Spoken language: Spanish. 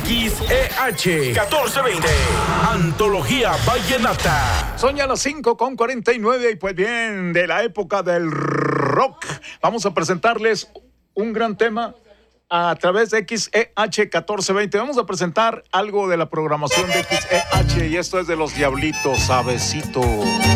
XEH 1420. Antología Vallenata. Son ya las 5:49 y pues bien, de la época del rock, vamos a presentarles un gran tema a través de XEH 1420. Vamos a presentar algo de la programación de XEH y esto es de los Diablitos, Sabecito.